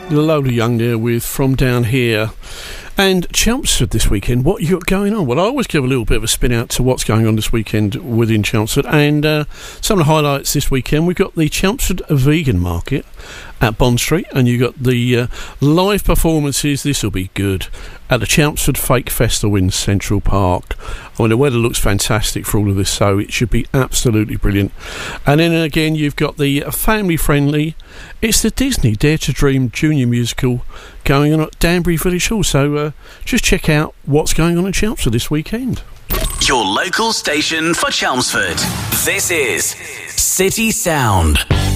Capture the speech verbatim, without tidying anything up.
Lola Young there with From Down Here. And Chelmsford this weekend, what you got going on? Well, I always give a little bit of a spin out to what's going on this weekend within Chelmsford. And uh, some of the highlights this weekend, we've got the Chelmsford Vegan Market at Bond Street, and you've got the uh, live performances, this will be good, at the Chelmsford Fake Festival in Central Park. I mean, the weather looks fantastic for all of this, so it should be absolutely brilliant. And then again, you've got the family-friendly, it's the Disney Dare to Dream Junior Musical going on at Danbury Village Hall. So uh, just check out what's going on in Chelmsford this weekend. Your local station for Chelmsford. This is City Sound.